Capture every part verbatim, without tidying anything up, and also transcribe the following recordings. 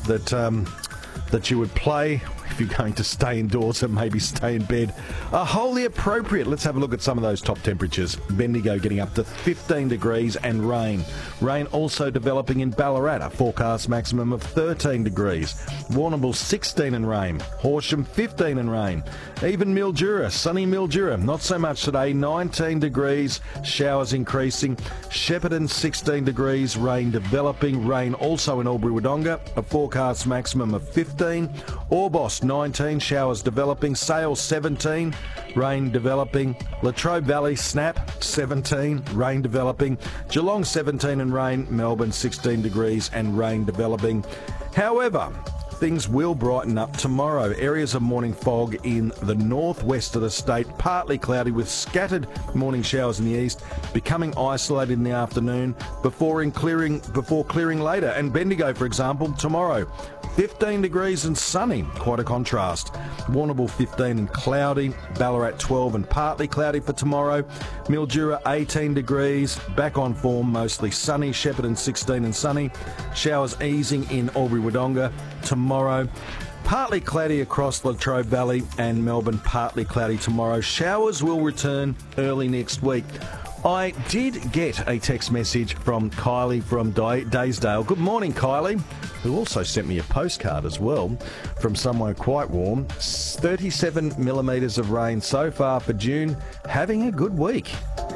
that um, that you would play if you're going to stay indoors and maybe stay in bed are wholly appropriate. Let's have a look at some of those top temperatures. Bendigo getting up to fifteen degrees and rain. Rain also developing in Ballarat, a forecast maximum of thirteen degrees. Warrnambool sixteen and rain. Horsham fifteen and rain. Even Mildura, sunny Mildura, not so much today, nineteen degrees, showers increasing. Shepparton sixteen degrees, rain developing. Rain also in Albury-Wodonga, a forecast maximum of fifteen. Orbost nineteen, showers developing. Sale seventeen, rain developing. Latrobe Valley Snap seventeen, rain developing. Geelong seventeen and rain. Melbourne sixteen degrees and rain developing. However, things will brighten up tomorrow. Areas of morning fog in the northwest of the state, partly cloudy with scattered morning showers in the east, becoming isolated in the afternoon before in clearing before clearing later. And Bendigo, for example, tomorrow, fifteen degrees and sunny, quite a contrast. Warrnambool fifteen and cloudy, Ballarat twelve and partly cloudy for tomorrow. Mildura eighteen degrees, back on form, mostly sunny. Shepparton sixteen and sunny. Showers easing in Albury-Wodonga tomorrow. Partly cloudy across Latrobe Valley and Melbourne, partly cloudy tomorrow. Showers will return early next week. I did get a text message from Kylie from Day- Daysdale. Good morning, Kylie, who also sent me a postcard as well from somewhere quite warm. thirty-seven millimetres of rain so far for June. Having a good week.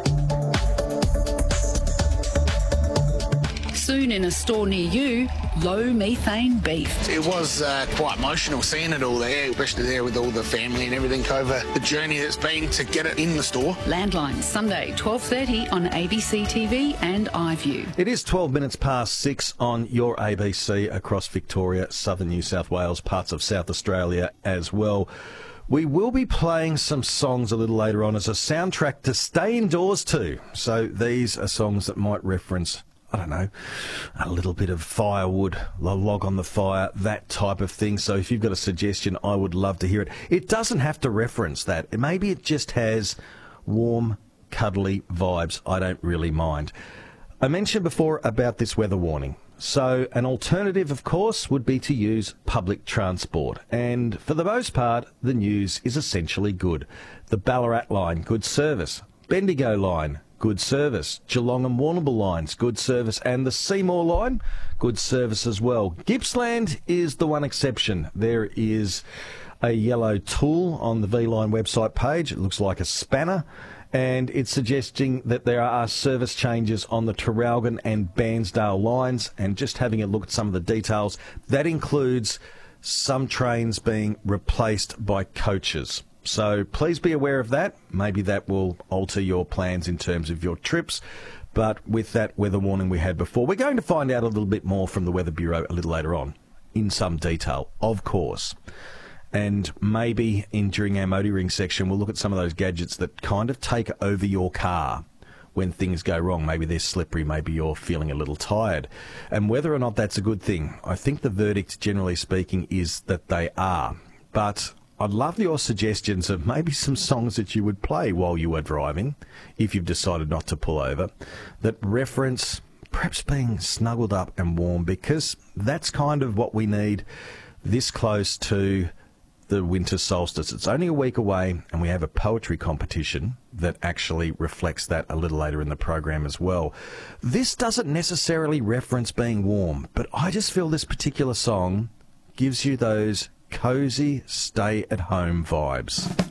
Soon in a store near you, low methane beef. It was uh, quite emotional seeing it all there, especially there with all the family and everything over the journey that's been to get it in the store. Landline, Sunday, twelve thirty on A B C T V and iView. It is twelve minutes past six on your A B C across Victoria, southern New South Wales, parts of South Australia as well. We will be playing some songs a little later on as a soundtrack to stay indoors to. So these are songs that might reference, I don't know, a little bit of firewood, a log on the fire, that type of thing. So if you've got a suggestion, I would love to hear it. It doesn't have to reference that. Maybe it just has warm, cuddly vibes. I don't really mind. I mentioned before about this weather warning. So an alternative, of course, would be to use public transport. And for the most part, the news is essentially good. The Ballarat line, good service. Bendigo line, good service. Geelong and Warrnambool lines, good service. And the Seymour line, good service as well. Gippsland is the one exception. There is a yellow tool on the V-Line website page. It looks like a spanner. And it's suggesting that there are service changes on the Traralgon and Bairnsdale lines. And just having a look at some of the details, that includes some trains being replaced by coaches. So please be aware of that. Maybe that will alter your plans in terms of your trips. But with that weather warning we had before, we're going to find out a little bit more from the Weather Bureau a little later on, in some detail, of course. And maybe in during our motoring section, we'll look at some of those gadgets that kind of take over your car when things go wrong. Maybe they're slippery, maybe you're feeling a little tired. And whether or not that's a good thing, I think the verdict, generally speaking, is that they are. But I'd love your suggestions of maybe some songs that you would play while you are driving, if you've decided not to pull over, that reference perhaps being snuggled up and warm, because that's kind of what we need this close to the winter solstice. It's only a week away, and we have a poetry competition that actually reflects that a little later in the program as well. This doesn't necessarily reference being warm, but I just feel this particular song gives you those cozy stay-at-home vibes.